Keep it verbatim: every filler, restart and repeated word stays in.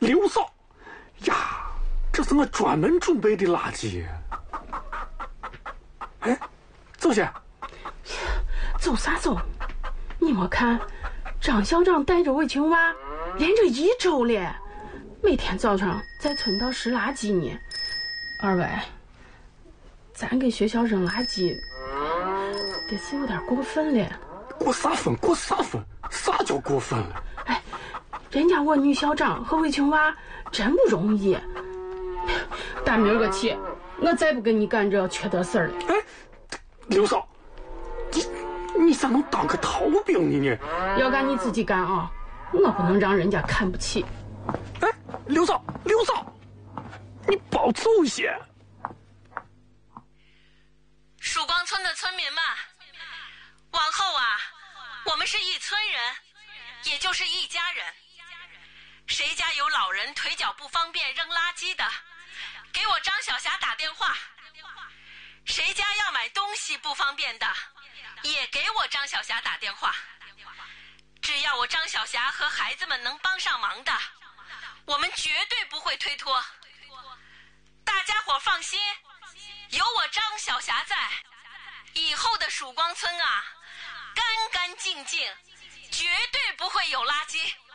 刘嫂呀，这是我专门准备的垃圾。哎，走些。 走啥走？你没看张校长带着韦青娃连着一周了，每天早上在村道拾垃圾呢。二位，咱给学校扔垃圾得是有点过分了。 过啥分？过啥分？啥叫过分了？ 哎，人家我女校长和韦青娃真不容易。打明儿个起，我再不跟你干这缺德事儿了。 哎，刘嫂，你你咋能当个逃兵呢？你要干你自己干啊，我不能让人家看不起。 哎，刘嫂，刘嫂，你保走些。 曙光村的村民们，往后啊，我们是一村人，也就是一家人。谁家有老人腿脚不方便扔垃圾的，给我张小霞打电话。谁家要买东西不方便的，也给我张小霞打电话。只要我张小霞和孩子们能帮上忙的，我们绝对不会推脱。大家伙放心，有我张小霞在，以后的曙光村啊，干干净净，绝对不会有垃圾。